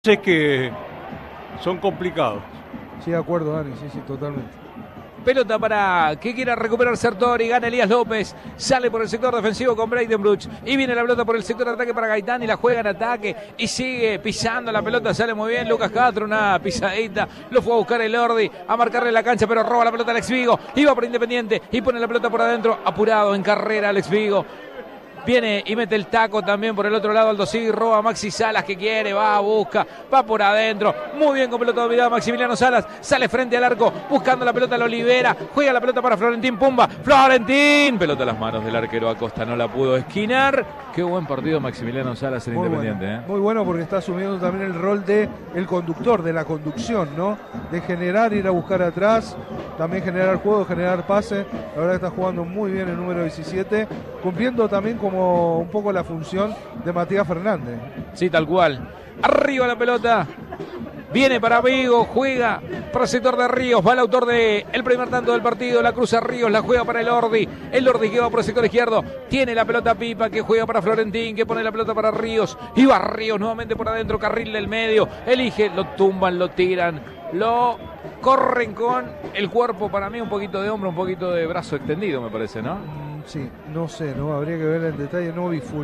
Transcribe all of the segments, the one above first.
Sé que son complicados. Sí, de acuerdo, Dani, sí, totalmente. Pelota para que quiera recuperar Sertori, gana Elías López, sale por el sector defensivo con Breitenbruch y viene la pelota por el sector de ataque para Gaitán y la juega en ataque y sigue pisando la pelota, sale muy bien Lucas Castro, una pisadita, lo fue a buscar el Ordi, a marcarle la cancha pero roba la pelota Alex Vigo, iba por Independiente y pone la pelota por adentro, apurado en carrera Alex Vigo. Viene y mete el taco también por el otro lado Aldo Civi, roba a Maxi Salas que quiere, va, busca, va por adentro, muy bien con pelota dominada Maximiliano Salas, sale frente al arco, buscando la pelota, lo libera, juega la pelota para Florentín Pumba, Florentín, pelota a las manos del arquero Acosta, no la pudo esquinar, qué buen partido Maximiliano Salas en Independiente. Bueno, muy bueno porque está asumiendo también el rol de el conductor, de la conducción, ¿no? De generar, ir a buscar atrás, también generar juego, generar pase, la verdad que está jugando muy bien el número 17, cumpliendo también como un poco la función de Matías Fernández. Sí, tal cual. Arriba la pelota. Viene para Vigo, juega para el sector de Ríos, va el autor del primer tanto del partido, la cruza Ríos, la juega para el Ordi que va por el sector izquierdo, tiene la pelota Pipa que juega para Florentín, que pone la pelota para Ríos, y va Ríos nuevamente por adentro, carril del medio, elige, lo tumban, lo tiran, lo corren con el cuerpo, para mí un poquito de hombro, un poquito de brazo extendido me parece, ¿no? Sí, no sé, ¿no? Habría que ver en detalle, no vi full,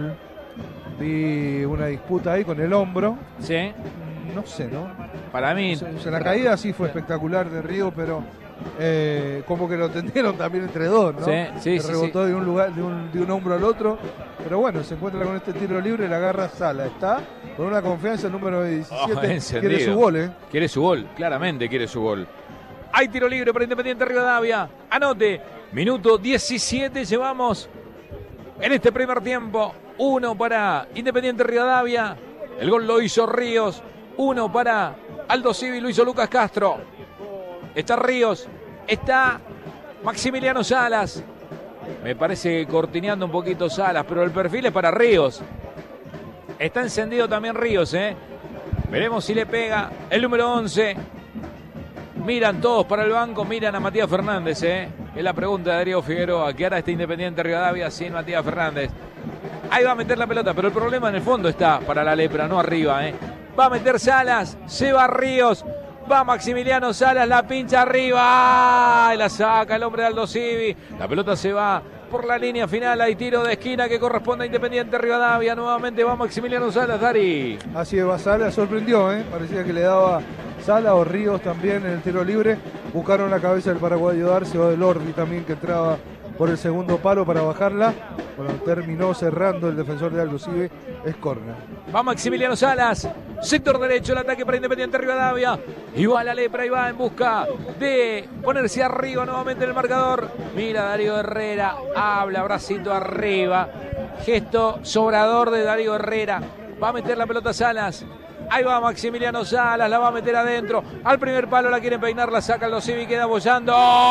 vi una disputa ahí con el hombro. Sí. No sé, ¿no? Para mí... la caída sí fue espectacular de Río, pero como que lo tendieron también entre dos, ¿no? Sí, rebotó de un lugar, de un hombro al otro. Pero bueno, se encuentra con este tiro libre, la agarra Sala. Está con una confianza, el número 17. Quiere su gol, ¿eh? Quiere su gol, claramente quiere su gol. Hay tiro libre para Independiente Rivadavia. Anote, minuto 17 llevamos en este primer tiempo. 1 para Independiente Rivadavia. El gol lo hizo Ríos. 1 para Aldo Civi, lo hizo Lucas Castro. Está Ríos, está Maximiliano Salas. Me parece que cortineando un poquito Salas, pero el perfil es para Ríos. Está encendido también Ríos, ¿eh? Veremos si le pega el número 11. Miran todos para el banco, miran a Matías Fernández, ¿eh? Es la pregunta de Darío Figueroa. ¿Qué hará este Independiente Rivadavia sin Matías Fernández? Ahí va a meter la pelota, pero el problema en el fondo está para la lepra, no arriba, ¿eh? Va a meter Salas, se va Ríos, va Maximiliano Salas, la pincha arriba, y la saca el hombre de Aldo Civi, la pelota se va por la línea final, hay tiro de esquina que corresponde a Independiente Rivadavia, nuevamente va Maximiliano Salas, Dari. Así va Salas, sorprendió, parecía que le daba Salas o Ríos también en el tiro libre, buscaron la cabeza del paraguayo Darce o del Ordi también que entraba por el segundo palo para bajarla. Bueno, terminó cerrando el defensor de Aldo Civi, es córner. Va Maximiliano Salas, sector derecho, el ataque para Independiente Rivadavia. Y va la lepra y va en busca de ponerse arriba nuevamente en el marcador. Mira Darío Herrera, habla, bracito arriba. Gesto sobrador de Darío Herrera. Va a meter la pelota Salas. Ahí va Maximiliano Salas, la va a meter adentro. Al primer palo la quieren peinar, la saca Aldo Civi, queda bollando.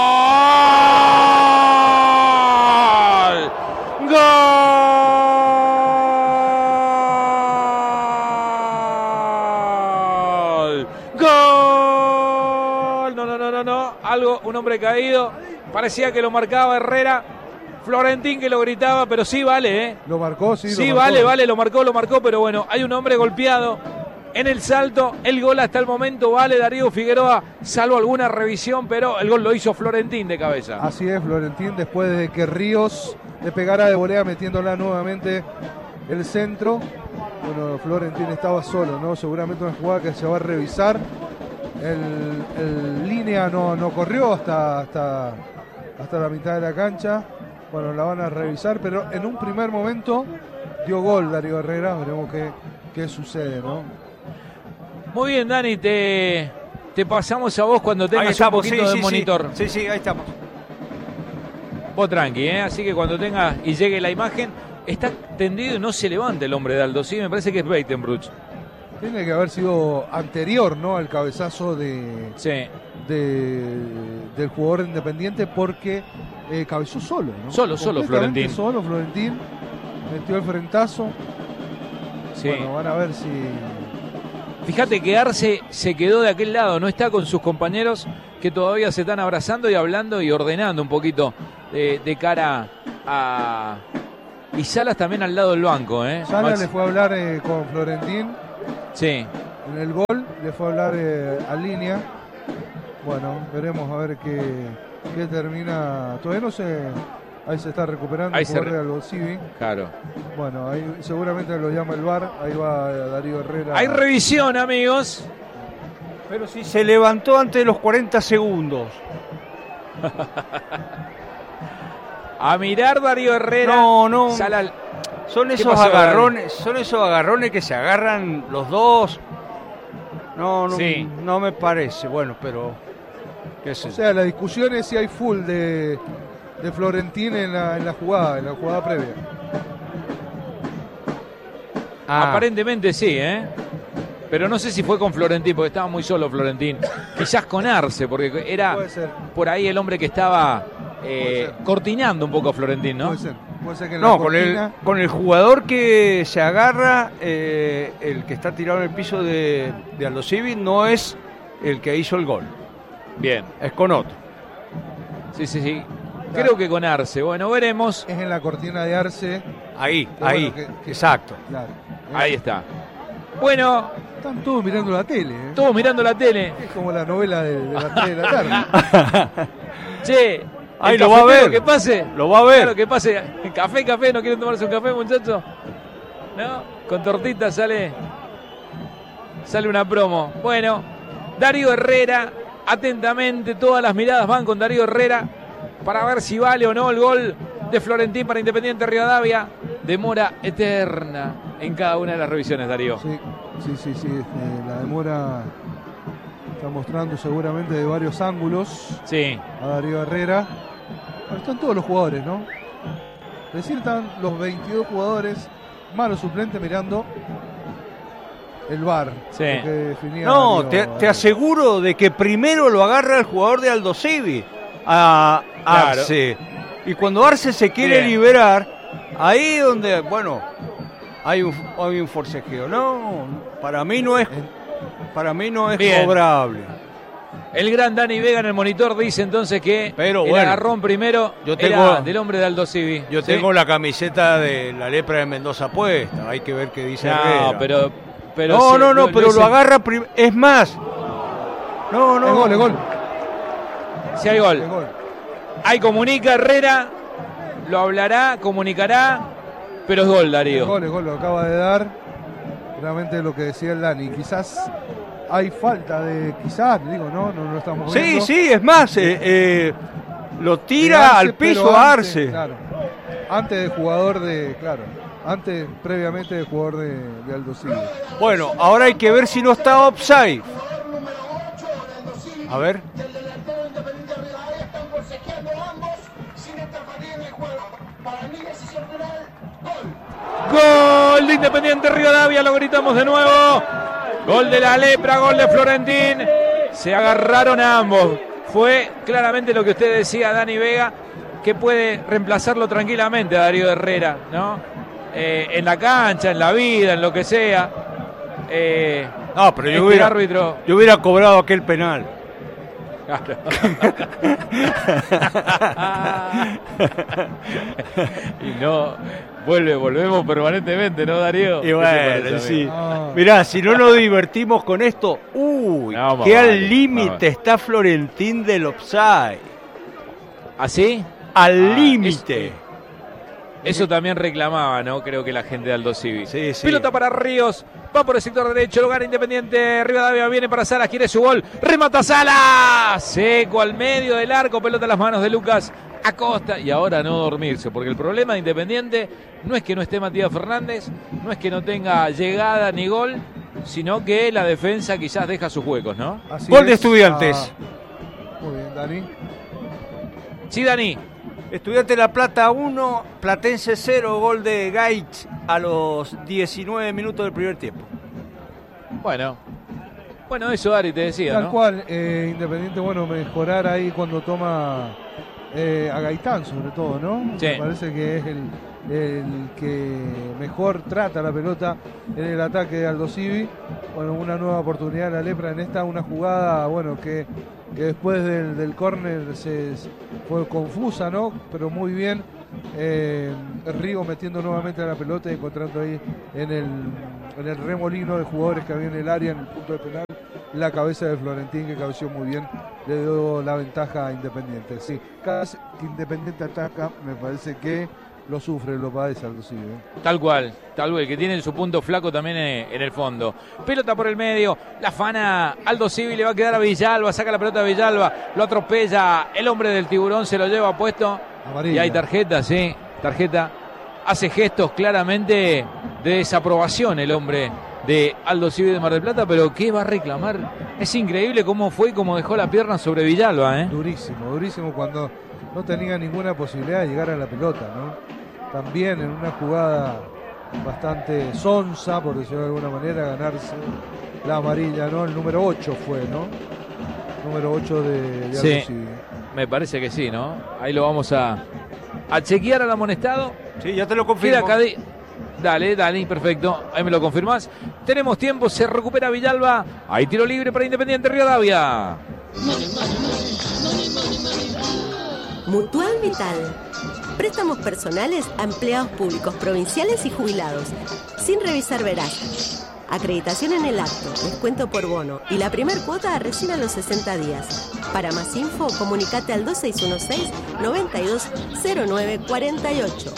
¡Gol! ¡Gol! No. Algo, un hombre caído. Parecía que lo marcaba Herrera. Florentín que lo gritaba, pero sí vale, ¿eh? Lo marcó, sí. Sí, vale, lo marcó, pero bueno, hay un hombre golpeado en el salto. El gol hasta el momento vale Darío Figueroa, salvo alguna revisión, pero el gol lo hizo Florentín de cabeza. Así es, Florentín, después de que Ríos le pegara de volea metiéndola nuevamente el centro. Bueno, Florentín estaba solo, ¿no? Seguramente una jugada que se va a revisar. El línea no corrió hasta la mitad de la cancha. Bueno, la van a revisar, pero en un primer momento dio gol Darío Herrera. Veremos qué sucede, ¿no? Muy bien, Dani, te pasamos a vos cuando tengas un poquito de monitor. Sí, ahí estamos. Vos tranqui, así que cuando tengas y llegue la imagen, está tendido y no se levanta el hombre de Aldo. Sí, me parece que es Breitenbruch. Tiene que haber sido anterior, ¿no? Al cabezazo del jugador Independiente porque cabezó solo, ¿no? Solo Florentín. Solo Florentín, metió el frentazo. Sí. Bueno, van a ver si... Fíjate que Arce se quedó de aquel lado, no está con sus compañeros que todavía se están abrazando y hablando y ordenando un poquito de cara a... Y Salas también al lado del banco, ¿eh? Salas le fue a hablar con Florentín. Sí. en el gol, le fue a hablar a línea. Bueno, veremos a ver qué termina. Todavía no se... Ahí se está recuperando el jugador de Aldosivi. Claro. Bueno, ahí seguramente lo llama el VAR. Ahí va Darío Herrera. Hay revisión, amigos. Pero si se levantó antes de los 40 segundos. A mirar Darío Herrera. No. Sala... Son esos agarrones que se agarran los dos. Sí. No me parece. Bueno, pero qué sé. O sea, la discusión es si hay full de Florentín en la jugada previa. Aparentemente sí, pero no sé si fue con Florentín, porque estaba muy solo Florentín. Quizás con Arce, porque era por ahí el hombre que estaba cortinando un poco a Florentín, ¿no? Puede ser que no, con el jugador que se agarra, el que está tirado en el piso de Aldosivi, no es el que hizo el gol. Bien. Es con otro. Sí. Creo que con Arce. Bueno, veremos. Es en la cortina de Arce. Ahí, exacto. Claro. Ahí está. Bueno. Están todos mirando la tele. Todos mirando la tele. Es como la novela de las 3 de la tarde. Che. Ahí lo va a ver. Que pase. Lo va a ver. Claro, que pase. Café. ¿No quieren tomarse un café, muchachos? ¿No? Con tortita sale una promo. Bueno, Darío Herrera. Atentamente, todas las miradas van con Darío Herrera para ver si vale o no el gol de Florentín para Independiente Rivadavia. Demora eterna en cada una de las revisiones, Darío. Sí. La demora está mostrando seguramente de varios ángulos. Sí. A Darío Herrera. Bueno, están todos los jugadores, ¿no? Es decir, están los 22 jugadores más los suplentes mirando el VAR. Sí. No, te aseguro de que primero lo agarra el jugador de Aldosivi a Arce. Y cuando Arce se quiere liberar, ahí donde, bueno, hay un forcejeo. No, para mí no es cobrable. El gran Dani Vega en el monitor dice entonces que el agarrón primero era del hombre de Aldosivi. Yo tengo la camiseta de la lepra de Mendoza puesta. Hay que ver qué dice Herrera. Pero lo agarra primero. Es más. No. Es gol. Si hay gol. Ahí comunica Herrera. Lo hablará, comunicará. Pero es gol, Darío. Es gol, lo acaba de dar. Realmente lo que decía el Dani. Quizás hay falta de. No lo estamos viendo. Sí, es más. Lo tira Arce, al piso a Arce. Claro. Antes de jugador de. Claro. Previamente de jugador de Aldosivi. Bueno, ahora hay que ver si no está offside. A ver. Gol de Independiente Rivadavia, lo gritamos de nuevo. Gol de la lepra, gol de Florentín. Se agarraron a ambos. Fue claramente lo que usted decía, Dani Vega, que puede reemplazarlo tranquilamente a Darío Herrera, ¿no? En la cancha, en la vida, en lo que sea. Pero yo hubiera cobrado aquel penal. Claro. Y no, volvemos permanentemente, ¿no, Darío? Y bueno, sí. Mirá, si no nos divertimos con esto, qué al límite está Florentín del offside. ¿Así? Al límite. Eso también reclamaba, ¿no? Creo que la gente de Aldosivi. Sí. Pelota para Ríos. Va por el sector derecho. Lo gana Independiente. Rivadavia viene para Salas. Quiere su gol. Remata Salas. Seco al medio del arco. Pelota en las manos de Lucas Acosta. Y ahora no dormirse. Porque el problema de Independiente no es que no esté Matías Fernández. No es que no tenga llegada ni gol. Sino que la defensa quizás deja sus huecos, ¿no? Gol de Estudiantes. Muy bien, Dani. Sí, Dani. Estudiante de La Plata 1, Platense 0, gol de Gaich a los 19 minutos del primer tiempo. Bueno, eso Ari te decía, Tal ¿no? cual, Independiente, mejorar ahí cuando toma a Gaitán sobre todo, ¿no? Sí. Me parece que es el que mejor trata la pelota en el ataque de Aldosivi. Bueno, una nueva oportunidad de la lepra en esta, una jugada, que después del córner fue confusa, ¿no? Pero muy bien Ríos metiendo nuevamente la pelota y encontrando ahí en el remolino de jugadores que había en el área, en el punto de penal, la cabeza de Florentín, que cabeció muy bien, le dio la ventaja a Independiente. Sí, cada vez que Independiente ataca, me parece que lo sufre, lo padece Aldo Civi. Tal cual, que tiene su punto flaco también en el fondo. Pelota por el medio, la afana Aldo Civi, le va a quedar a Villalba, saca la pelota de Villalba, lo atropella el hombre del Tiburón, se lo lleva puesto. Amarilla. Y hay tarjeta, sí, tarjeta. Hace gestos claramente de desaprobación el hombre de Aldo Civi de Mar del Plata, pero ¿qué va a reclamar? Es increíble cómo fue y cómo dejó la pierna sobre Villalba, ¿eh? Durísimo cuando no tenía ninguna posibilidad de llegar a la pelota, ¿no? También en una jugada bastante sonsa, por decirlo de alguna manera, ganarse la amarilla, ¿no? El número 8 fue, ¿no? Número 8 de Aldo Civi. Me parece que sí, ¿no? Ahí lo vamos a chequear al amonestado. Sí, ya te lo confirmo. Dale, perfecto. Ahí me lo confirmás. Tenemos tiempo, se recupera Villalba. Hay tiro libre para Independiente Rivadavia. Mutual Vital. Préstamos personales a empleados públicos, provinciales y jubilados. Sin revisar verás. Acreditación en el acto, descuento por bono y la primer cuota recién a los 60 días. Para más info, comunicate al 2616-920948.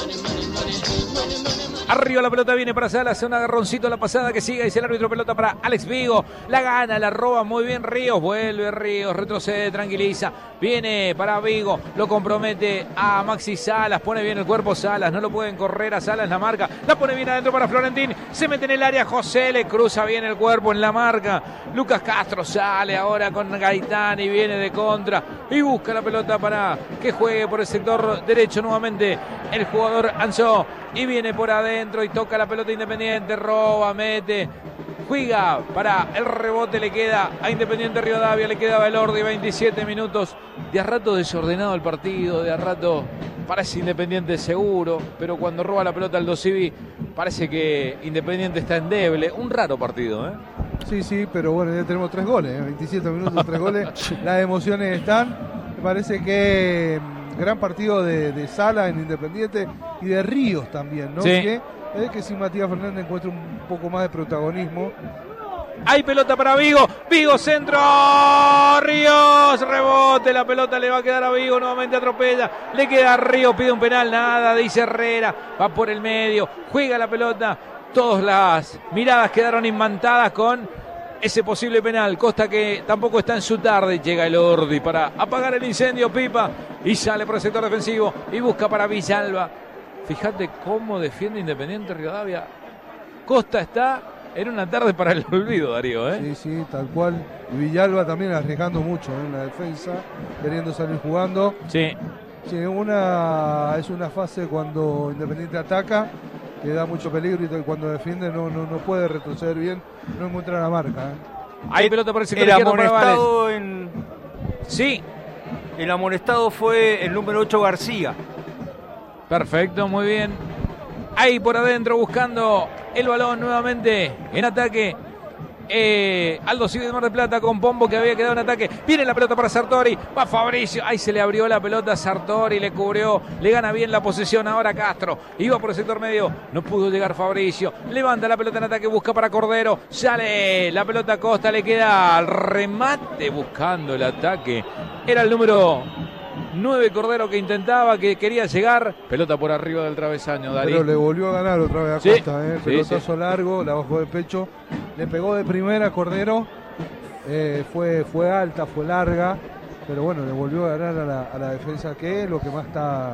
Arriba la pelota viene para Salas, hace un agarroncito a la pasada que siga, dice el árbitro, pelota para Alex Vigo, la gana, la roba muy bien Ríos, vuelve Ríos, retrocede, tranquiliza, viene para Vigo, lo compromete a Maxi Salas, pone bien el cuerpo Salas, no lo pueden correr a Salas, la marca, la pone bien adentro para Florentín, se mete en el área José, le cruza bien el cuerpo en la marca, Lucas Castro sale ahora con Gaitán y viene de contra y busca la pelota para que juegue por el sector derecho nuevamente el jugador Anzó y viene por adentro y toca la pelota Independiente, roba, mete, juega para el rebote, le queda a Independiente Rivadavia, le queda a Elordi, 27 minutos, de a rato desordenado el partido, de a rato parece Independiente seguro, pero cuando roba la pelota Aldo Civi parece que Independiente está endeble, un raro partido, ¿eh? Sí, pero bueno, ya tenemos 3 goles, 27 minutos, 3 goles, las emociones están, me parece que gran partido de Sala en Independiente y de Ríos también, ¿no? Sí. Que si Matías Fernández encuentra un poco más de protagonismo. Hay pelota para Vigo, Vigo centro, Ríos, rebote, la pelota le va a quedar a Vigo, nuevamente atropella, le queda a Ríos, pide un penal, nada, dice Herrera, va por el medio, juega la pelota, todas las miradas quedaron imantadas con ese posible penal. Costa que tampoco está en su tarde, llega el Ordi para apagar el incendio, Pipa, y sale por el sector defensivo y busca para Villalba. Fíjate cómo defiende Independiente Rivadavia. Costa está en una tarde para el olvido, Darío, ¿eh? Sí, tal cual. Y Villalba también arriesgando mucho en la defensa, queriendo salir jugando. Sí, es una fase cuando Independiente ataca, que da mucho peligro, y cuando defiende no puede retroceder bien, no encuentra la marca, ¿eh? Hay pelota por el sector izquierdo para Vales. Sí. El amonestado fue el número 8 García. Perfecto, muy bien. Ahí por adentro buscando el balón nuevamente en ataque. Aldo Civi de Mar del Plata con Pombo, que había quedado en ataque. Viene la pelota para Sartori, va Fabricio, ahí se le abrió la pelota a Sartori, le cubrió, le gana bien la posesión ahora Castro, iba por el sector medio, no pudo llegar Fabricio, levanta la pelota en ataque, busca para Cordero, sale la pelota a Costa, le queda al remate buscando el ataque, era el número 9 Cordero que intentaba, que quería llegar, pelota por arriba del travesaño, Darío. Pero le volvió a ganar otra vez a Costa, pelotazo largo, la bajó de pecho, le pegó de primera a Cordero, fue alta, fue larga, pero bueno, le volvió a ganar a la defensa, que es lo que más está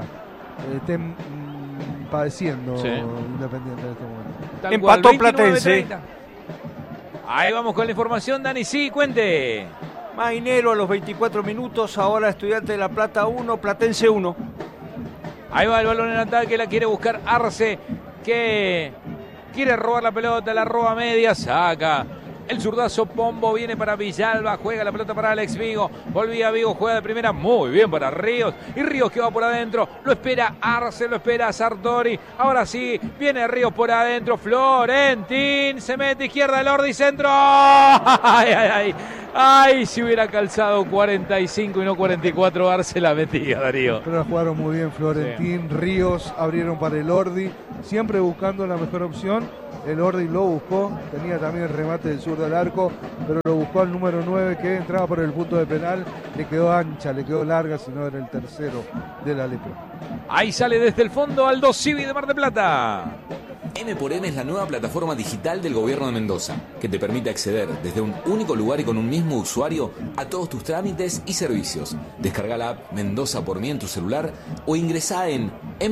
padeciendo Independiente en este momento. Empató Platense. Ahí vamos con la información, Dani, sí, cuente. Mainero a los 24 minutos, ahora Estudiante de La Plata 1, Platense 1. Ahí va el balón en ataque, la quiere buscar Arce, que quiere robar la pelota, la roba media, saca el zurdazo Pombo, viene para Villalba, juega la pelota para Alex Vigo, volvía Vigo, juega de primera, muy bien para Ríos, y Ríos que va por adentro, lo espera Arce, lo espera Sartori, ahora sí, viene Ríos por adentro, Florentín, se mete izquierda el Ordi, centro, ay, Ay, si hubiera calzado 45 y no 44, Arce la metía, Darío. Pero la jugaron muy bien Florentín, sí. Ríos abrieron para el Ordi, siempre buscando la mejor opción. El Ordi lo buscó, tenía también el remate del sur del arco, pero lo buscó al número 9 que entraba por el punto de penal. Le quedó ancha, le quedó larga, si no era el tercero de la Lepra. Ahí sale desde el fondo Aldo Civi de Mar del Plata. M×M es la nueva plataforma digital del gobierno de Mendoza, que te permite acceder desde un único lugar y con un mismo usuario a todos tus trámites y servicios. Descarga la app Mendoza por mí en tu celular o ingresá en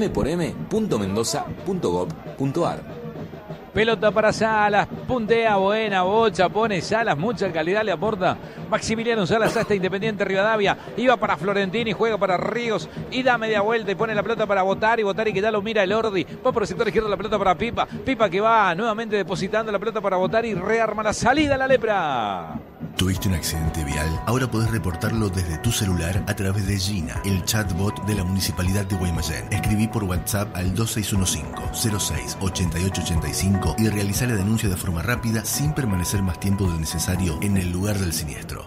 m4m.mendoza.gov.ar. Pelota para Salas, puntea, buena bocha, pone Salas, mucha calidad le aporta Maximiliano Salas hasta Independiente Rivadavia, iba para Florentini, juega para Ríos y da media vuelta y pone la pelota para Botari que ya lo mira el Ordi, va por el sector izquierdo la pelota para Pipa que va nuevamente depositando la pelota para Botari y rearma la salida a la Lepra. ¿Tuviste un accidente vial? Ahora podés reportarlo desde tu celular a través de Gina, el chatbot de la Municipalidad de Guaymallén. Escribí por WhatsApp al 2615-06-8885 y realizá la denuncia de forma rápida sin permanecer más tiempo del necesario en el lugar del siniestro.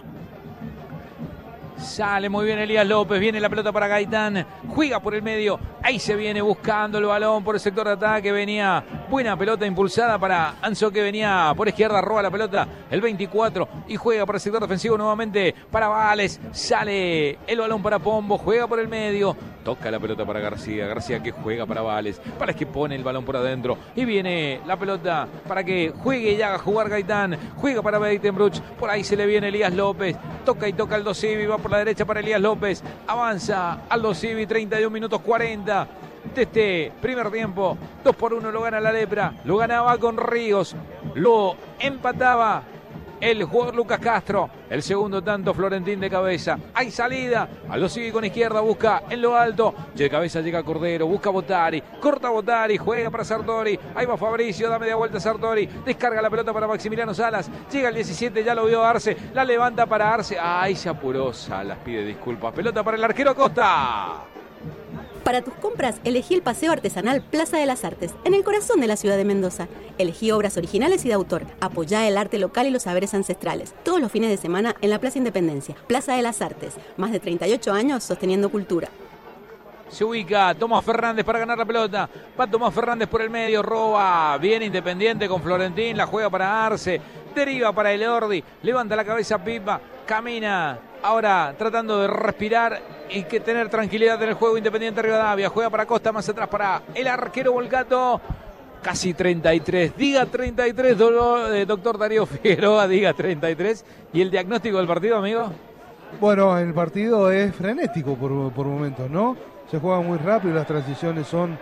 Sale muy bien Elías López, viene la pelota para Gaitán, juega por el medio, ahí se viene buscando el balón por el sector de ataque, venía buena pelota impulsada para Anzo que venía por izquierda, roba la pelota el 24 y juega para el sector defensivo nuevamente para Vales, sale el balón para Pombo, juega por el medio, toca la pelota para García que juega para Vales que pone el balón por adentro y viene la pelota para que juegue y haga jugar Gaitán, juega para Beitenbruch, por ahí se le viene Elías López, toca Aldo Civi, va por la derecha para Elías López, avanza Aldo Civi, 31 minutos 40 de este primer tiempo, 2-1 lo gana la Lepra, lo ganaba con Ríos, lo empataba el jugador Lucas Castro, el segundo tanto Florentín de cabeza, hay salida, Aldo Civi con izquierda, busca en lo alto, de cabeza llega Cordero, busca Botari, corta Botari, juega para Sartori, ahí va Fabricio, da media vuelta Sartori, descarga la pelota para Maximiliano Salas, llega el 17, ya lo vio Arce, la levanta para Arce, ahí se apuró Salas, pide disculpas, pelota para el arquero Acosta. Para tus compras, elegí el Paseo Artesanal Plaza de las Artes, en el corazón de la ciudad de Mendoza. Elegí obras originales y de autor. Apoyá el arte local y los saberes ancestrales. Todos los fines de semana en la Plaza Independencia. Plaza de las Artes. Más de 38 años sosteniendo cultura. Se ubica Tomás Fernández para ganar la pelota. Va Tomás Fernández por el medio, roba. Viene Independiente con Florentín, la juega para Arce. Deriva para el Ordi. Levanta la cabeza Pipa. Camina. Ahora tratando de respirar y que tener tranquilidad en el juego. Independiente Rivadavia. Juega para Costa, más atrás para el arquero Volcato. Casi 33. Diga 33, doctor Darío Figueroa. Diga 33. ¿Y el diagnóstico del partido, amigo? Bueno, el partido es frenético por momentos, ¿no? Se juega muy rápido, las transiciones son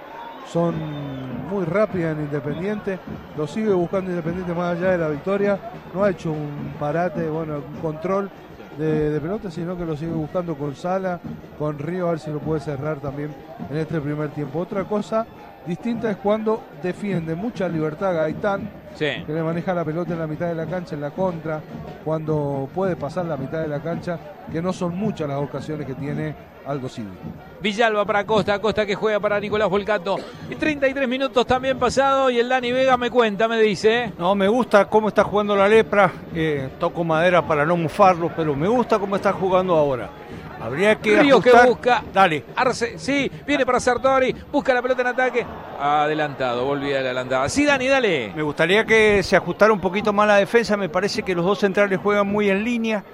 muy rápidas en Independiente. Lo sigue buscando Independiente más allá de la victoria. No ha hecho un parate, un control de pelota, sino que lo sigue buscando con Sala, con Río, a ver si lo puede cerrar también en este primer tiempo. Otra cosa distinta es cuando defiende mucha libertad Gaitán, sí, que le maneja la pelota en la mitad de la cancha, en la contra, cuando puede pasar la mitad de la cancha, que no son muchas las ocasiones que tiene Aldo Civi. Villalba para Costa que juega para Nicolás Volcato. Y 33 minutos también pasado y el Dani Vega me dice. No, me gusta cómo está jugando la Lepra. Toco madera para no mufarlo, pero me gusta cómo está jugando ahora. Habría que Ríos ajustar. Que busca. Dale. Arce, sí, viene para Sartori, busca la pelota en ataque. Adelantado, volvía a la adelantada. Sí, Dani, dale. Me gustaría que se ajustara un poquito más la defensa. Me parece que los dos centrales juegan muy en línea.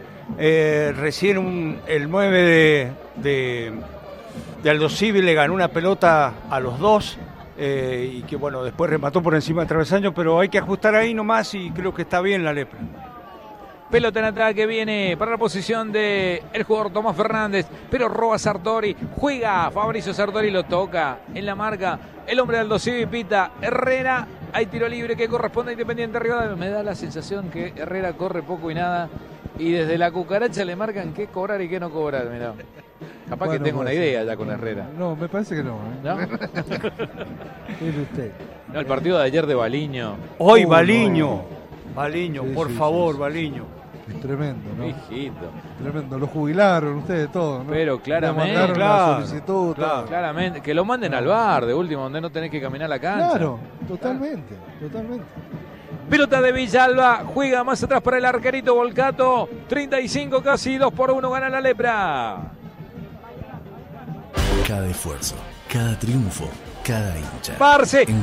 Recién el 9 de Aldo Civi le ganó una pelota a los dos. Y que después remató por encima del travesaño, pero hay que ajustar ahí nomás y creo que está bien la Lepra. Pelota en ataque viene para la posición de el jugador Tomás Fernández, pero roba Sartori, juega Fabricio Sartori, lo toca en la marca el hombre de Aldo Civi, pita Herrera, hay tiro libre que corresponde a Independiente Rivadavia. Me da la sensación que Herrera corre poco y nada, y desde la cucaracha le marcan qué cobrar y qué no cobrar, mirá. Capaz que tengo una idea ya con Herrera. No, me parece que no. ¿No? Es usted. No, el partido de ayer de Baliño. Hoy Baliño, Sí, por favor, Baliño. Es tremendo, ¿no? Hijito. Tremendo. Lo jubilaron ustedes todos, ¿no? Pero claramente. Le mandaron claro, la solicitud. claro. Claramente. Que lo manden al bar, de último, donde no tenés que caminar la cancha. Claro, totalmente. Pelota de Villalba, juega más atrás para el arquerito Volcato. 35 casi, 2-1 gana la Lepra. Cada esfuerzo, cada triunfo, cada hincha. Arce. En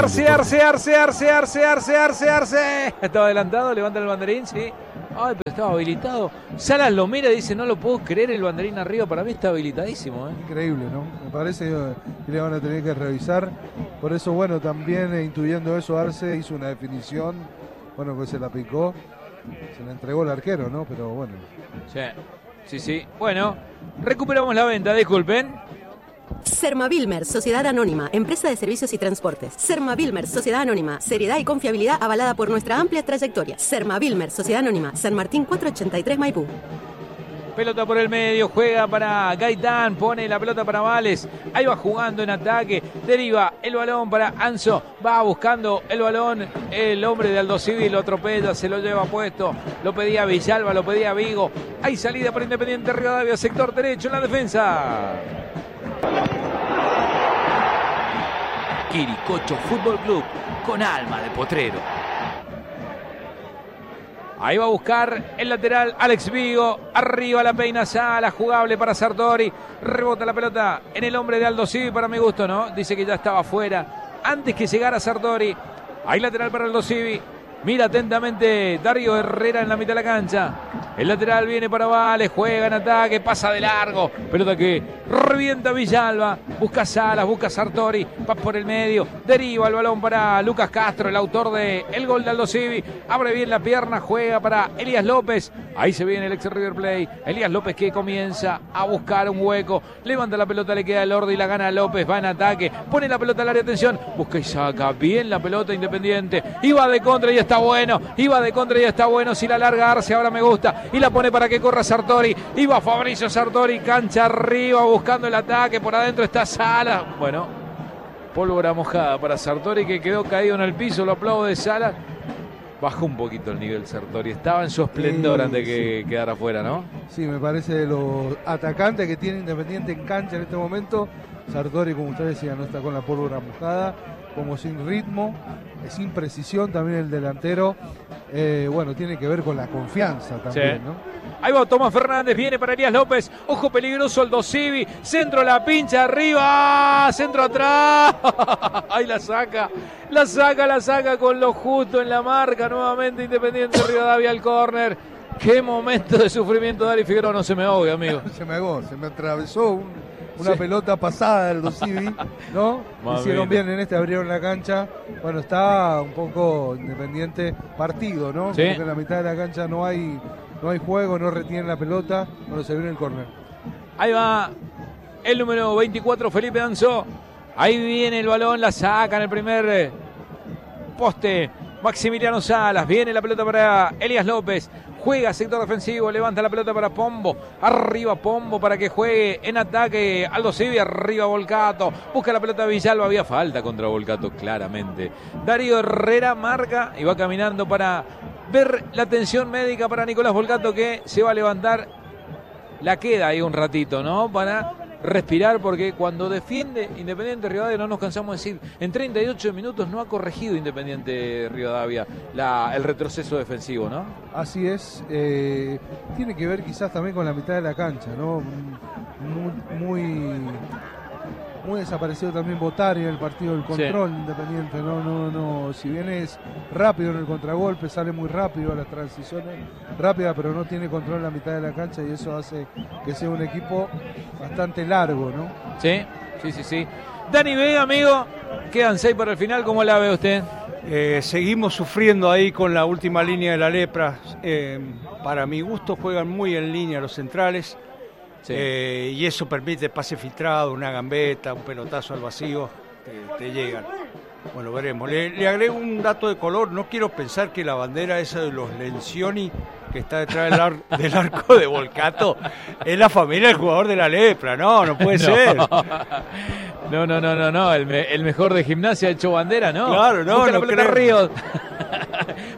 Arce. Estaba adelantado, levanta el banderín, sí. Ay, pero estaba habilitado. Salas lo mira y dice, no lo puedo creer, el banderín arriba. Para mí está habilitadísimo. Increíble, ¿no? Me parece que le van a tener que revisar. Por eso, bueno, también intuyendo eso, Arce hizo una definición. Bueno, que se la picó. Se la entregó el arquero, ¿no? Pero bueno. Sí. Bueno, recuperamos la venta, disculpen. Sermavilmer, Sociedad Anónima, empresa de servicios y transportes. Sermavilmer, Sociedad Anónima, seriedad y confiabilidad avalada por nuestra amplia trayectoria. Sermavilmer, Sociedad Anónima, San Martín 483 Maipú. Pelota por el medio, juega para Gaitán, pone la pelota para Vales, ahí va jugando en ataque, deriva el balón para Anzo, va buscando el balón, el hombre de Aldo Civi lo atropella, se lo lleva puesto, lo pedía Villalba, lo pedía Vigo, hay salida para Independiente Rivadavia, sector derecho en la defensa. Quiricocho Fútbol Club, con alma de potrero. Ahí va a buscar el lateral Alex Vigo. Arriba la peina Sala, jugable para Sartori. Rebota la pelota en el hombre de Aldo Civi, para mi gusto, ¿no? Dice que ya estaba fuera antes que llegara Sartori. Ahí lateral para Aldo Civi. Mira atentamente Darío Herrera en la mitad de la cancha. El lateral viene para Vales, juega en ataque, pasa de largo. Pelota que revienta Villalba. Busca Salas, busca Sartori. Va por el medio. Deriva el balón para Lucas Castro, el autor del gol de Aldo Civi. Abre bien la pierna, juega para Elías López. Ahí se viene el ex River Plate. Elías López que comienza a buscar un hueco. Levanta la pelota, le queda el Ordi, la gana López. Va en ataque. Pone la pelota al área, atención. Busca y saca bien la pelota Independiente. Iba de contra y está bueno. Si la larga Arce, ahora me gusta. Y la pone para que corra Sartori. Iba Fabricio Sartori, cancha arriba, buscando el ataque. Por adentro está Sala. Bueno, pólvora mojada para Sartori, que quedó caído en el piso. Lo aplaude Sala. Bajó un poquito el nivel Sartori. Estaba en su esplendor antes que quedara afuera, ¿no? Sí, me parece de los atacantes que tiene Independiente en cancha en este momento. Sartori, como ustedes decían, no está con la pólvora mojada, como sin ritmo, sin precisión también el delantero. Bueno, tiene que ver con la confianza también, ¿no? Ahí va Tomás Fernández, viene para Elías López, ojo peligroso Aldo Civi, centro la pincha arriba, centro atrás, ahí la saca con lo justo en la marca, nuevamente Independiente Rivadavia al córner. Qué momento de sufrimiento Dari Figueroa, no se me ahogue, amigo. Se me atravesó una pelota pasada del Aldo Civi, ¿no? Hicieron bien en abrieron la cancha. Bueno, está un poco Independiente partido, ¿no? Sí. Porque en la mitad de la cancha no hay juego, no retienen la pelota, cuando se viene el córner. Ahí va el número 24, Felipe Danzó. Ahí viene el balón, la saca en el primer poste Maximiliano Salas. Viene la pelota para Elías López. Juega sector defensivo, levanta la pelota para Pombo. Arriba Pombo para que juegue en ataque Aldo Civi. Arriba Volcato. Busca la pelota Villalba. Había falta contra Volcato, claramente. Darío Herrera marca y va caminando para ver la atención médica para Nicolás Volcato, que se va a levantar. La queda ahí un ratito, ¿no? Para respirar, porque cuando defiende Independiente Rivadavia, no nos cansamos de decir, en 38 minutos no ha corregido Independiente Rivadavia el retroceso defensivo, ¿no? Así es, tiene que ver quizás también con la mitad de la cancha, ¿no? Muy desaparecido también Botari en el partido del control. Sí. Independiente, no, si bien es rápido en el contragolpe, sale muy rápido a las transiciones rápidas, pero no tiene control en la mitad de la cancha, y eso hace que sea un equipo bastante largo, ¿no? Sí. Dani B, amigo, quedan 6 para el final, ¿cómo la ve usted? Seguimos sufriendo ahí con la última línea de la Lepra. Para mi gusto juegan muy en línea los centrales. Sí. Y eso permite pase filtrado, una gambeta, un pelotazo al vacío, te llegan. Bueno, veremos. Le agrego un dato de color. No quiero pensar que la bandera esa de los Lencioni, que está detrás del arco de Volcato, es la familia del jugador de la Lepra. No puede ser. No. El mejor de Gimnasia ha hecho bandera, ¿no? Claro, no. Busca la pelota Ríos.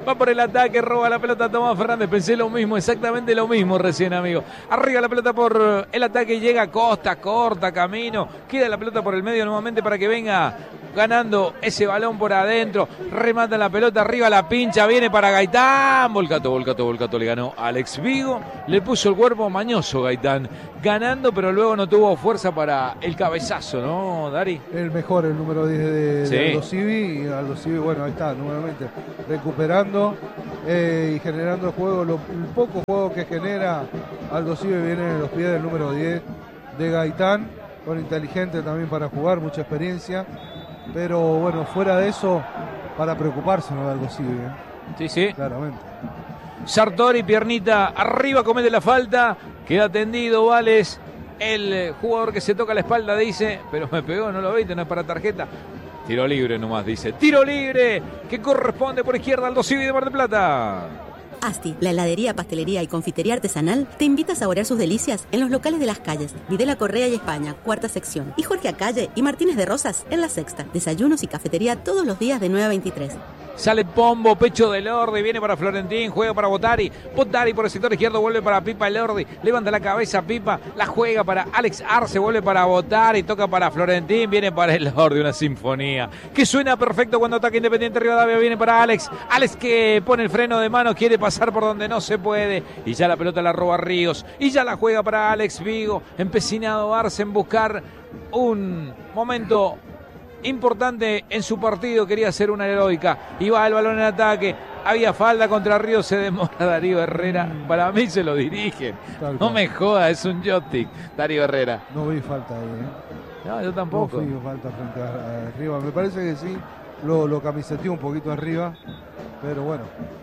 Va por el ataque, roba la pelota Tomás Fernández. Pensé lo mismo, exactamente lo mismo recién, amigo. Arriba la pelota por el ataque, llega Costa, corta camino. Queda la pelota por el medio nuevamente para que venga ganando ese balón por adentro. Remata la pelota, arriba la pincha, viene para Gaitán. Volcato, le ganó Alex Vigo. Le puso el cuerpo mañoso Gaitán. Ganando, pero luego no tuvo fuerza para el cabezazo, ¿no, Dari? El mejor, el número 10 de Aldo Civi. Y Aldo Civi, bueno, ahí está, nuevamente recuperando y generando el juego. El poco juego que genera Aldo Civi viene en los pies del número 10 de Gaitán. Bueno, inteligente también para jugar, mucha experiencia. Pero bueno, fuera de eso, para preocuparse, ¿no? De Aldo Civi, Sí, sí. Claramente. Sartori, piernita arriba, comete la falta. Queda tendido Vales. El jugador que se toca la espalda dice, pero me pegó, no lo viste, no es para tarjeta. Tiro libre nomás, dice. Tiro libre que corresponde por izquierda al Aldo Civi de Mar del Plata. Asti, la heladería, pastelería y confitería artesanal, te invita a saborear sus delicias en los locales de Las Calles, Videla Correa y España, cuarta sección, y Jorge Acalle y Martínez de Rosas en la sexta. Desayunos y cafetería todos los días de 9 a 23. Sale Pombo, pecho de Lordi, viene para Florentín, juega para Botari. Botari por el sector izquierdo, vuelve para Pipa Lordi, levanta la cabeza Pipa, la juega para Alex Arce, vuelve para Botari, toca para Florentín, viene para el Lordi, una sinfonía que suena perfecto cuando ataca Independiente Rivadavia, viene para Alex. Alex que pone el freno de mano, quiere pasar por donde no se puede, y ya la pelota la roba Ríos, y ya la juega para Alex Vigo, empecinado Arce en buscar un momento importante en su partido, quería hacer una heroica, y va el balón en ataque, había falta contra Ríos, se demora Darío Herrera, para mí se lo dirigen, no me joda, es un joystick Darío Herrera. No vi falta ahí, No, yo tampoco. No vi falta frente a arriba, me parece que sí, lo camiseteó un poquito arriba, pero bueno.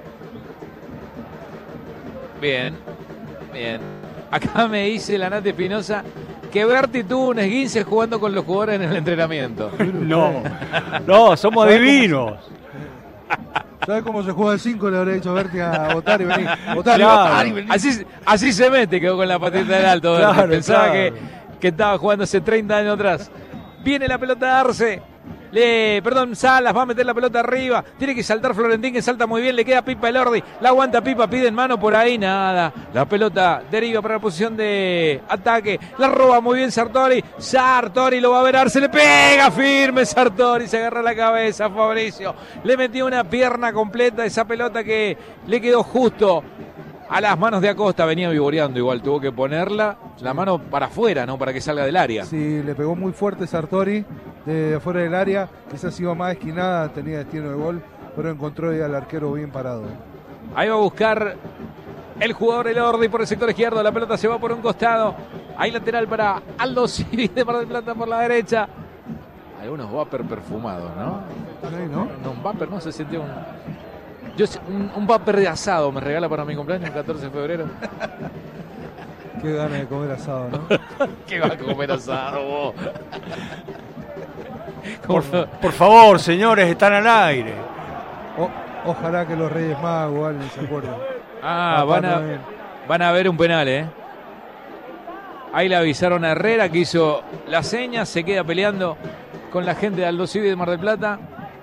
Bien. Acá me dice la Nate Espinosa que Berti tuvo un esguince jugando con los jugadores en el entrenamiento. No, somos divinos. ¿Sabes cómo se juega el 5? Le habré dicho a Berti a votar y venir. Así se mete, quedó con la patita del alto. Claro, pensaba que estaba jugando hace 30 años atrás. Viene la pelota de Arce. Salas va a meter la pelota arriba, tiene que saltar Florentín, que salta muy bien, le queda Pipa Elordi, la aguanta Pipa, pide en mano por ahí, nada, la pelota deriva para la posición de ataque, la roba muy bien Sartori lo va a ver Arce, le pega firme Sartori, se agarra la cabeza Fabricio, le metió una pierna completa, esa pelota que le quedó justo a las manos de Acosta, venía vivoreando igual, tuvo que ponerla la mano para afuera, ¿no? Para que salga del área. Sí, le pegó muy fuerte Sartori de afuera del área, quizás iba más esquinada, tenía destino de gol, pero encontró ahí al arquero bien parado. Ahí va a buscar el jugador Elordi por el sector izquierdo, la pelota se va por un costado, ahí lateral para Aldo Civi de Mar del Plata por la derecha. Algunos vapor perfumados, ¿no? Sí, ¿no? No, un vapor, no se sintió un vapor de asado me regala para mi cumpleaños el 14 de febrero. Qué ganas de comer asado, ¿no? ¿Qué va a comer asado vos? Por favor, señores, están al aire. Ojalá que los Reyes Magos, alguien se acuerden. Van a ver un penal, ¿eh? Ahí le avisaron a Herrera que hizo la seña, se queda peleando con la gente de Aldo Civi de Mar del Plata.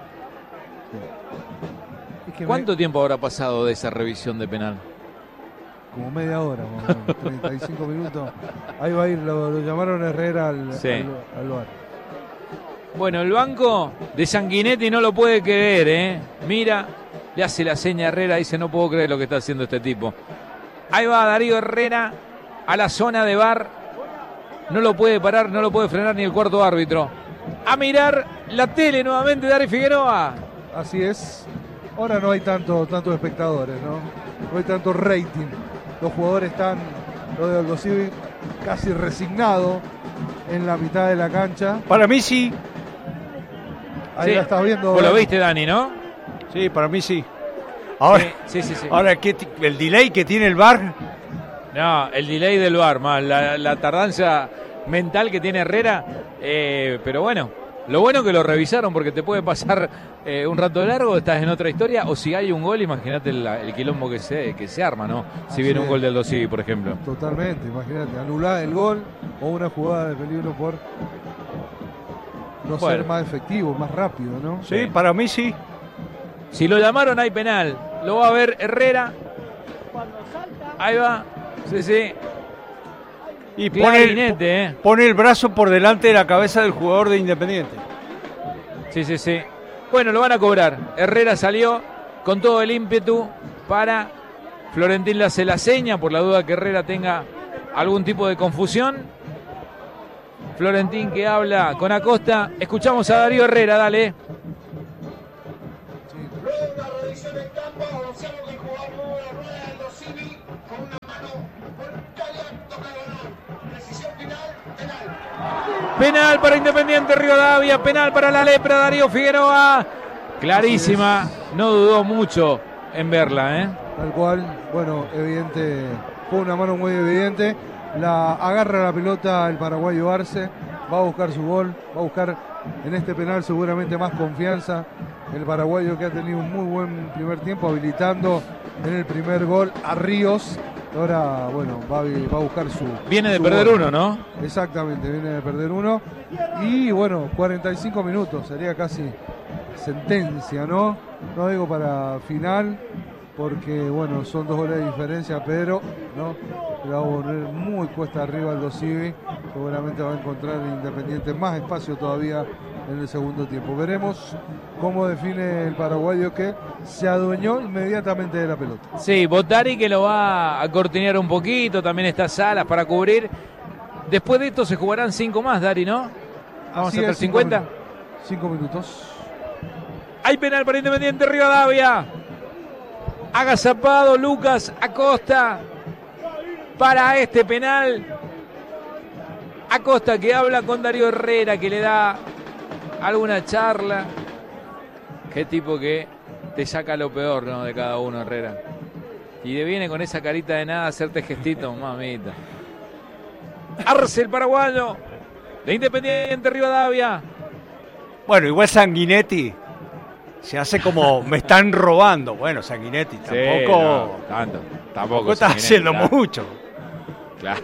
¿Cuánto tiempo habrá pasado de esa revisión de penal? Como media hora, 35 minutos. Ahí va a ir, lo llamaron Herrera al bar. Bueno, el banco de Sanguinetti no lo puede creer, ¿eh? Mira, le hace la seña a Herrera, dice, no puedo creer lo que está haciendo este tipo. Ahí va Darío Herrera a la zona de VAR. No lo puede parar, no lo puede frenar ni el cuarto árbitro. A mirar la tele nuevamente, Dari Figueroa. Así es. Ahora no hay tantos espectadores, ¿no? No hay tanto rating. Los jugadores están, lo de Aldo Civi, casi resignado en la mitad de la cancha. Para mí sí. Ahí la estás viendo. Vos lo viste, Dani, ¿no? Sí, para mí sí. Ahora, sí. Ahora el delay que tiene el VAR. No, el delay del VAR, más la tardanza mental que tiene Herrera. Pero bueno, lo bueno que lo revisaron porque te puede pasar un rato largo, estás en otra historia, o si hay un gol, imagínate el quilombo que se arma, ¿no? Si viene un gol del Aldo Civi, por ejemplo. Totalmente, imagínate, anular el gol o una jugada de peligro por ser más efectivo, más rápido, ¿no? Sí, para mí sí. Si lo llamaron hay penal. Lo va a ver Herrera. Ahí va. Sí. Y pone el brazo por delante de la cabeza del jugador de Independiente. Sí. Bueno, lo van a cobrar. Herrera salió con todo el ímpetu para Florentín. Le hace la seña por la duda que Herrera tenga algún tipo de confusión. Florentín que habla con Acosta. Escuchamos a Darío Herrera, dale. Penal para Independiente Rivadavia, penal para la lepra, Darío Figueroa. Clarísima, no dudó mucho en verla, Tal cual, bueno, evidente, fue una mano muy evidente. La agarra la pelota el paraguayo Arce, va a buscar su gol, va a buscar en este penal seguramente más confianza. El paraguayo que ha tenido un muy buen primer tiempo, habilitando en el primer gol a Ríos. Ahora, bueno, va a buscar su... Viene de su perder gol. uno, ¿no? Exactamente, viene de perder uno. Y bueno, 45 minutos, sería casi sentencia, ¿no? No digo para final, porque bueno, son 2 goles de diferencia, pero no, le va a volver muy cuesta arriba al Dosivi. Seguramente va a encontrar el Independiente más espacio todavía en el segundo tiempo. Veremos cómo define el paraguayo, que se adueñó inmediatamente de la pelota. Sí, Botari que lo va a cortinear un poquito, también está Salas para cubrir. Después de esto se jugarán 5 más, Dari, ¿no? Vamos hasta el 50. 5 minutos. Hay penal para Independiente Rivadavia. Agazapado Lucas Acosta para este penal. Acosta que habla con Darío Herrera, que le da alguna charla. Qué tipo que te saca lo peor, ¿no? De cada uno, Herrera. Y le viene con esa carita de nada a hacerte gestitos, mamita. Arce el paraguayo de Independiente Rivadavia. Bueno, igual Sanguinetti se hace como me están robando. Bueno, Sanguinetti tampoco. Sí, tampoco está haciendo mucho. Claro.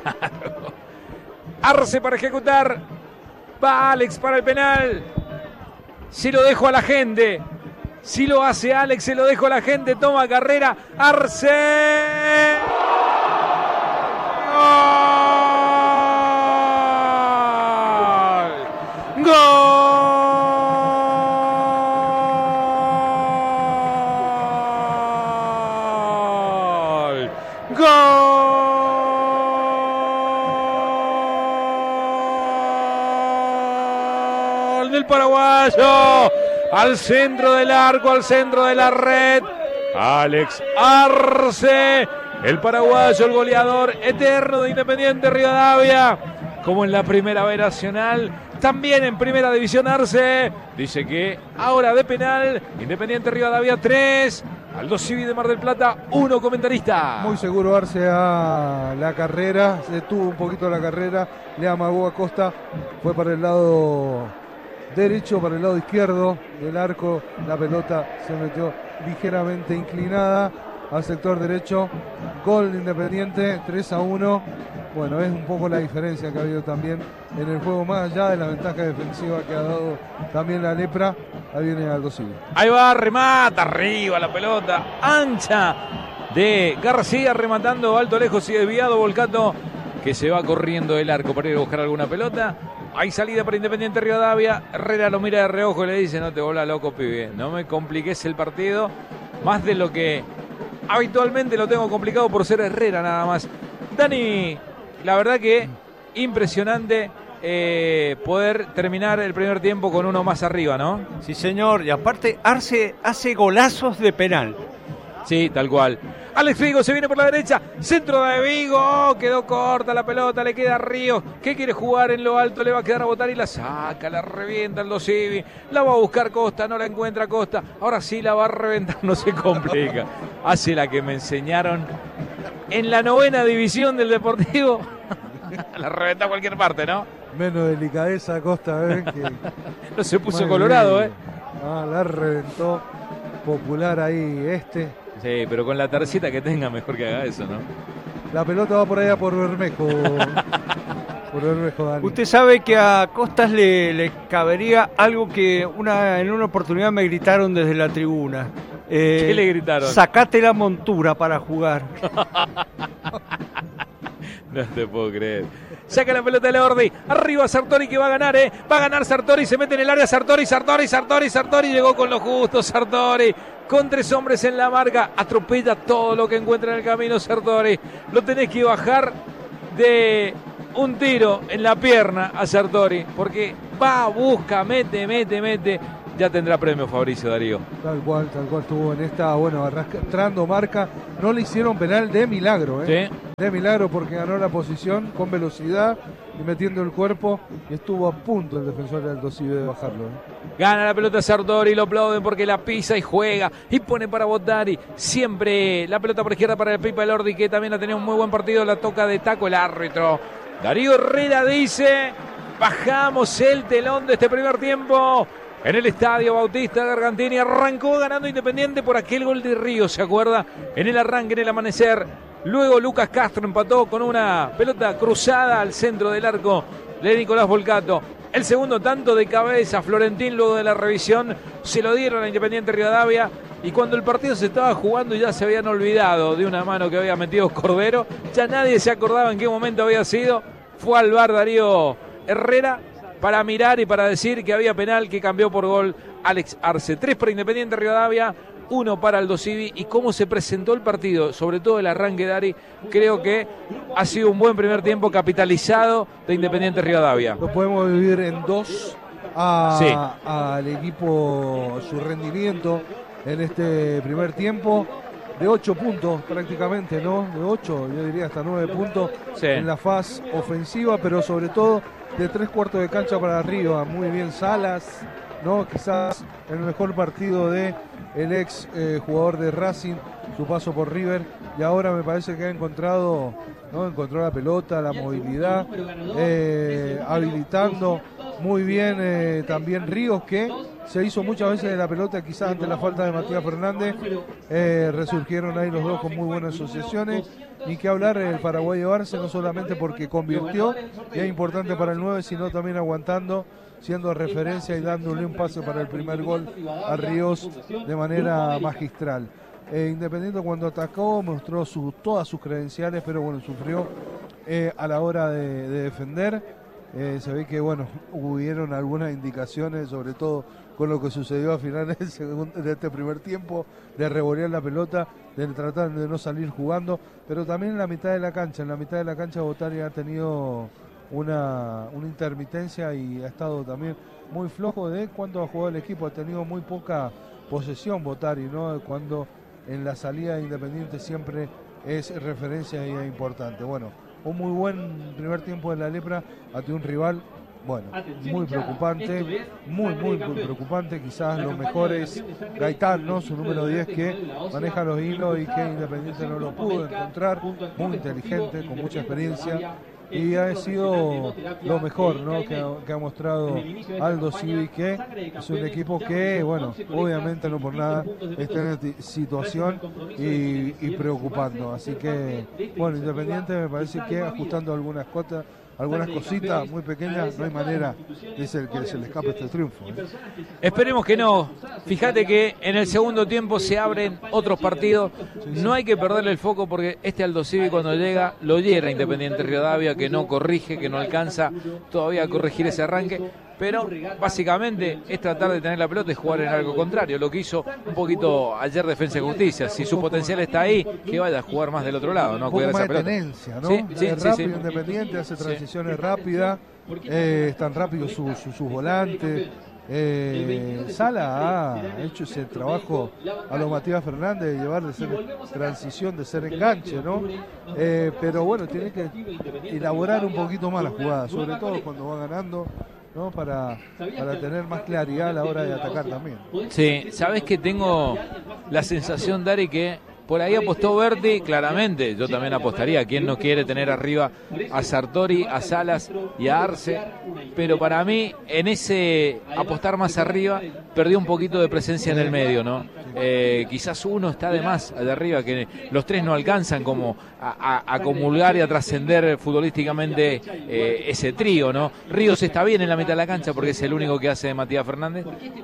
Arce para ejecutar. Va Alex para el penal. Si lo dejo a la gente. Si lo hace Alex, se lo dejo a la gente. Toma carrera. Arce. ¡Gol! ¡Gol! ¡Gol! Del paraguayo. Al centro del arco, al centro de la red. Alex Arce, el paraguayo, el goleador eterno de Independiente Rivadavia. Como en la primera B nacional, también en primera división Arce. Dice que ahora de penal, Independiente Rivadavia 3, Aldo Civi de Mar del Plata 1, comentarista. Muy seguro Arce a la carrera, se detuvo un poquito la carrera, le amagó a Costa, fue para el lado derecho, para el lado izquierdo del arco, la pelota se metió ligeramente inclinada al sector derecho. Gol de Independiente, 3-1. Bueno, es un poco la diferencia que ha habido también en el juego, más allá de la ventaja defensiva que ha dado también la lepra. Ahí viene Aldo Civi. Ahí va, remata arriba la pelota ancha de García, rematando alto, lejos y desviado. Volcato que se va corriendo del arco para ir a buscar alguna pelota. Hay salida para Independiente Rivadavia. Herrera lo mira de reojo y le dice: no te vuelvas loco, pibe, no me compliques el partido más de lo que habitualmente lo tengo complicado por ser Herrera nada más. Dani, la verdad que impresionante poder terminar el primer tiempo con uno más arriba, ¿no? Sí, señor, y aparte Arce hace golazos de penal. Sí, tal cual. Alex Figo se viene por la derecha, centro de Vigo, oh, quedó corta la pelota, le queda a Ríos, que quiere jugar en lo alto, le va a quedar a botar y la saca, la revienta el Dosivi, la va a buscar Costa, no la encuentra Costa, ahora sí la va a reventar, no se complica, hace la que me enseñaron en la 9ª división del Deportivo, la reventa a cualquier parte, ¿no? Menos delicadeza Costa, que no se puso colorado, la reventó, popular ahí Sí, pero con la tarjeta que tenga, mejor que haga eso, ¿no? La pelota va por allá por Bermejo. Por Bermejo, Dani. Usted sabe que a Costas le cabería algo que en una oportunidad me gritaron desde la tribuna. ¿Qué le gritaron? Sacate la montura para jugar. No te puedo creer. Saca la pelota de Ordi. Arriba Sartori que va a ganar, Va a ganar Sartori. Se mete en el área Sartori. Llegó con lo justo Sartori. Con 3 hombres en la marca. Atropella todo lo que encuentra en el camino Sartori. Lo tenés que bajar de un tiro en la pierna a Sartori. Porque va, busca, mete. Ya tendrá premio Fabricio Darío. Tal cual estuvo en esta, arrastrando marca. No le hicieron penal de milagro, ¿Sí? De milagro porque ganó la posición con velocidad y metiendo el cuerpo. Y estuvo a punto el defensor de Aldo Civi de bajarlo. Gana la pelota Sartori, lo aplauden porque la pisa y juega y pone para Bottari. Siempre la pelota por izquierda para el Pipa Elordi, que también ha tenido un muy buen partido. La toca de taco el árbitro. Darío Herrera dice: bajamos el telón de este primer tiempo. En el estadio Bautista Gargantini arrancó ganando Independiente por aquel gol de Río, ¿se acuerda? En el arranque, en el amanecer. Luego Lucas Castro empató con una pelota cruzada al centro del arco de Nicolás Volcato. El segundo tanto de cabeza, Florentín, luego de la revisión, se lo dieron a Independiente Rivadavia. Y cuando el partido se estaba jugando y ya se habían olvidado de una mano que había metido Cordero, ya nadie se acordaba en qué momento había sido. Fue al VAR Darío Herrera para mirar y para decir que había penal, que cambió por gol Alex Arce. 3 para Independiente Rivadavia, 1 para Aldo Civi. Y cómo se presentó el partido, sobre todo el arranque, Dari, creo que ha sido un buen primer tiempo capitalizado de Independiente Rivadavia. Lo podemos dividir en 2 al equipo, su rendimiento en este primer tiempo. De 8 puntos prácticamente, ¿no? De 8, yo diría hasta 9 puntos en la fase ofensiva, pero sobre todo de 3/4 de cancha para arriba. Muy bien Salas, ¿no? Quizás el mejor partido de el ex jugador de Racing, su paso por River, y ahora me parece que ha encontrado, ¿no? Encontró la pelota, la movilidad, habilitando muy bien también Ríos, que se hizo muchas veces de la pelota, quizás ante la falta de Matías Fernández. Resurgieron ahí los dos con muy buenas asociaciones. Ni que hablar el paraguayo Arce, no solamente porque convirtió, y es importante para el 9, sino también aguantando, siendo referencia y dándole un pase para el primer gol a Ríos de manera magistral. Independiente, cuando atacó, mostró todas sus credenciales, pero bueno, sufrió a la hora de defender. Se ve que hubieron algunas indicaciones, sobre todo con lo que sucedió a finales de este primer tiempo, de revolear la pelota, de tratar de no salir jugando, pero también en la mitad de la cancha Bottari ha tenido una intermitencia y ha estado también muy flojo de cuánto ha jugado el equipo. Ha tenido muy poca posesión Bottari, ¿no? Cuando en la salida de Independiente siempre es referencia y es importante. Bueno, un muy buen primer tiempo de la Lepra ante un rival, muy preocupante, muy preocupante. Quizás lo mejor es Gaitán, ¿no? Su número 10, que maneja los hilos y que Independiente no lo pudo encontrar. Muy inteligente, con mucha experiencia, y ha sido lo mejor, ¿no? que ha mostrado Aldo Civi, que es un equipo que, obviamente no por nada está en situación y preocupando. Así que, Independiente me parece que ajustando algunas cositas muy pequeñas, no hay manera de que se le escape este triunfo. Esperemos que no. Fíjate que en el segundo tiempo se abren otros partidos. No hay que perderle el foco, porque este Aldo Civi, cuando llega, lo hiera Independiente Rivadavia, que no corrige, que no alcanza todavía a corregir ese arranque. Pero básicamente es tratar de tener la pelota y jugar en algo contrario. Lo que hizo un poquito ayer Defensa y Justicia. Si su potencial está ahí, que vaya a jugar más del otro lado, ¿no? Un poco más de tenencia, ¿no? Es rápido, Independiente, hace transiciones rápidas, están rápidos sus volantes. Sala ha hecho ese trabajo a los Matías Fernández de llevar, de ser transición, de ser enganche, ¿no? Pero tiene que elaborar un poquito más la jugada, sobre todo cuando va ganando, ¿no? Para tener más claridad a la hora de atacar también. Sí, sabes que tengo la sensación, Dari, que por ahí apostó Berti, claramente. Yo también apostaría. ¿Quién no quiere tener arriba a Sartori, a Salas y a Arce? Pero para mí, en ese apostar más arriba, perdió un poquito de presencia en el medio, ¿no? Quizás uno está de más allá arriba, que los tres no alcanzan como a comulgar y a trascender futbolísticamente ese trío, ¿no? Ríos está bien en la mitad de la cancha porque es el único que hace de Matías Fernández,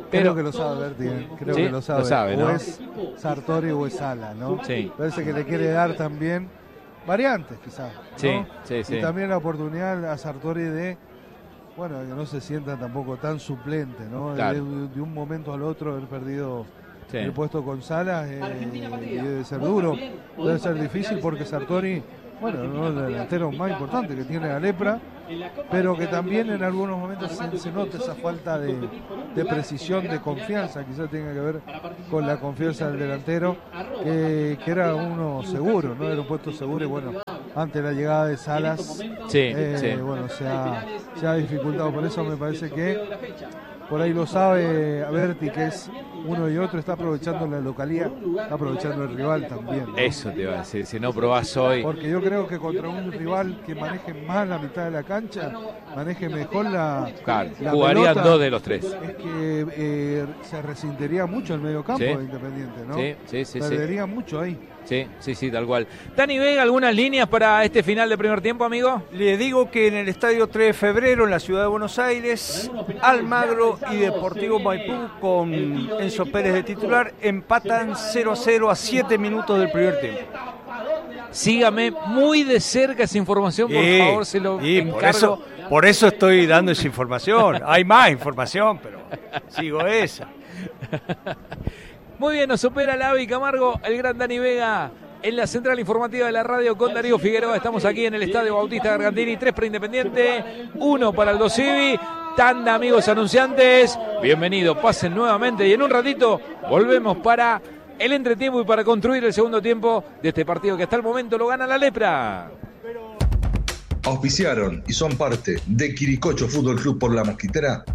Creo que lo sabe Berti, creo que lo sabe, ¿no? O es Sartori o es Sala, ¿no? Sí. Parece que le quiere dar también variantes, quizás, ¿no? Sí. Y también la oportunidad a Sartori de, bueno, que no se sienta tampoco tan suplente, ¿no? Claro. De un momento al otro haber perdido el puesto con Salas, y debe ser duro, debe ser difícil porque Sartori, bueno, no es el delantero más importante que tiene la Lepra, pero que también en algunos momentos se nota esa falta de precisión, de confianza, quizás tenga que ver con la confianza del delantero, que era uno seguro, ¿no? Era un puesto seguro y bueno, ante la llegada de Salas, bueno, se ha dificultado. Por eso me parece que por ahí lo sabe Berti, que es uno y otro, está aprovechando la localía, está aprovechando el rival también, ¿no? Eso te iba a decir, si no probás hoy. Porque yo creo que contra un rival que maneje más la mitad de la cancha, maneje mejor la jugarían pelota, 2 de los 3. Es que se resentiría mucho el medio campo de Independiente, ¿no? Sí. Perdería mucho ahí. Sí, tal cual. Dani Vega, ¿algunas líneas para este final de primer tiempo, amigo? Le digo que en el estadio 3 de febrero, en la ciudad de Buenos Aires, Almagro y Deportivo Maipú, con Enzo Pérez de titular, empatan 0-0 a 7 minutos del primer tiempo. Sígame muy de cerca esa información, por favor, se lo encargo. Por eso estoy dando esa información. Hay más información, pero sigo esa. Muy bien, nos supera Lavi Camargo, el gran Dani Vega, en la central informativa de la radio con Darío Figueroa. Estamos aquí en el Estadio Bautista Gargantini, 3 para Independiente, 1 para Aldo Civi. Tanda, amigos anunciantes, bienvenidos, pasen nuevamente y en un ratito volvemos para el entretiempo y para construir el segundo tiempo de este partido que hasta el momento lo gana la Lepra. Auspiciaron y son parte de Quiricocho Fútbol Club por La Mosquitera.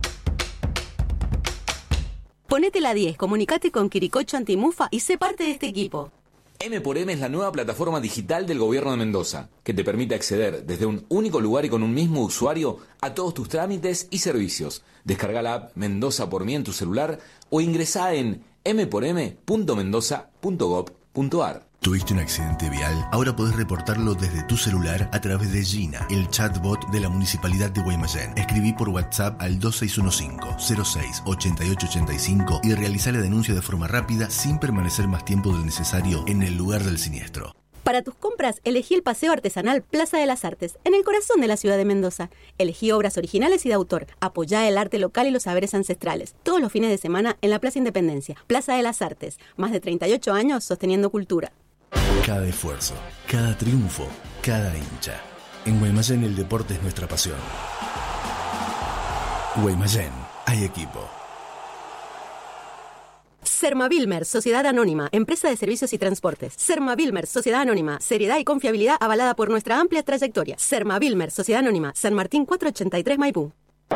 Ponete la 10, comunicate con Quiricocho Antimufa y sé parte de este equipo. M×M es la nueva plataforma digital del Gobierno de Mendoza, que te permite acceder desde un único lugar y con un mismo usuario a todos tus trámites y servicios. Descarga la app Mendoza por mí en tu celular o ingresá en m4m.mendoza.gov.ar. ¿Tuviste un accidente vial? Ahora podés reportarlo desde tu celular a través de Gina, el chatbot de la Municipalidad de Guaymallén. Escribí por WhatsApp al 2615-06-8885 y realizá la denuncia de forma rápida sin permanecer más tiempo del necesario en el lugar del siniestro. Para tus compras, elegí el Paseo Artesanal Plaza de las Artes, en el corazón de la ciudad de Mendoza. Elegí obras originales y de autor. Apoyá el arte local y los saberes ancestrales. Todos los fines de semana en la Plaza Independencia. Plaza de las Artes. Más de 38 años sosteniendo cultura. Cada esfuerzo, cada triunfo, cada hincha. En Guaymallén el deporte es nuestra pasión. Guaymallén, hay equipo. Sermavilmer, Sociedad Anónima, Empresa de Servicios y Transportes. Sermavilmer, Sociedad Anónima, seriedad y confiabilidad avalada por nuestra amplia trayectoria. Sermavilmer, Sociedad Anónima, San Martín 483 Maipú.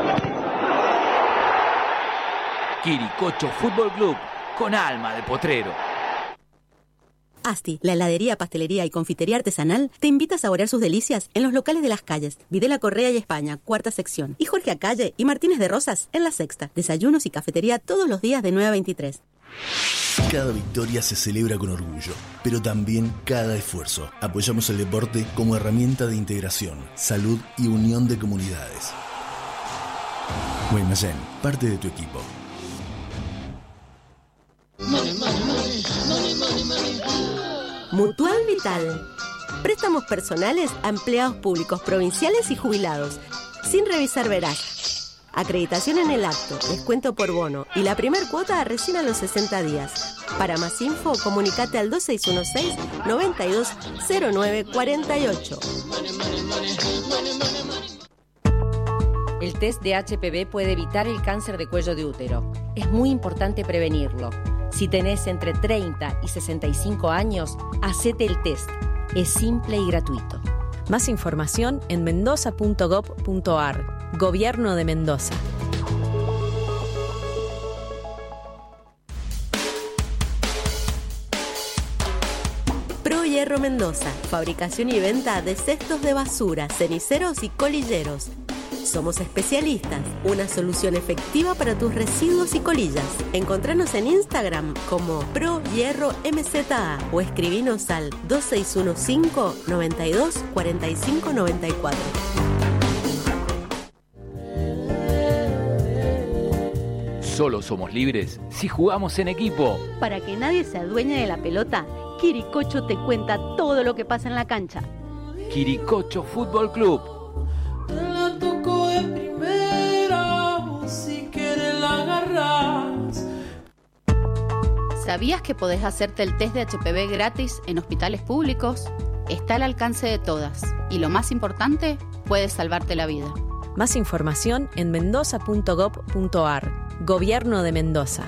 Quiricocho Fútbol Club, con alma de potrero. Asti, la heladería, pastelería y confitería artesanal, te invita a saborear sus delicias en los locales de las calles Videla Correa y España, 4ª sección, y Jorge Acalle y Martínez de Rosas en la 6ª. Desayunos y cafetería todos los días de 9 a 23. Cada victoria se celebra con orgullo, pero también cada esfuerzo. Apoyamos el deporte como herramienta de integración, salud y unión de comunidades. Guaymallén, parte de tu equipo. Mutual Vital. Préstamos personales a empleados públicos provinciales y jubilados, sin revisar veraz. Acreditación en el acto, descuento por bono y la primer cuota recién a los 60 días. Para más info, comunicate al 2616-920948. El test de HPV puede evitar el cáncer de cuello de útero. Es muy importante prevenirlo. Si tenés entre 30 y 65 años, hacete el test. Es simple y gratuito. Más información en mendoza.gov.ar. Gobierno de Mendoza. Pro Hierro Mendoza. Fabricación y venta de cestos de basura, ceniceros y colilleros. Somos especialistas, una solución efectiva para tus residuos y colillas. Encontranos en Instagram como Pro Hierro MZA o escribinos al 2615 92 45 94. Solo somos libres si jugamos en equipo. Para que nadie se adueñe de la pelota, Quiricocho te cuenta todo lo que pasa en la cancha. Quiricocho Fútbol Club. La tocó de primera, si quieres la agarras. ¿Sabías que podés hacerte el test de HPV gratis en hospitales públicos? Está al alcance de todas. Y lo más importante, puede salvarte la vida. Más información en mendoza.gov.ar. Gobierno de Mendoza.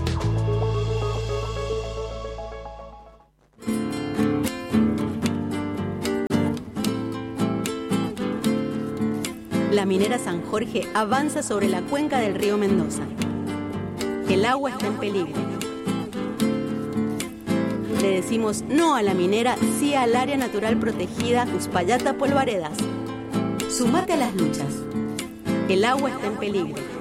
La minera San Jorge avanza sobre la cuenca del río Mendoza. El agua está en peligro. Le decimos no a la minera, sí al área natural protegida Uspallata Polvaredas. Sumate a las luchas. El agua está en peligro.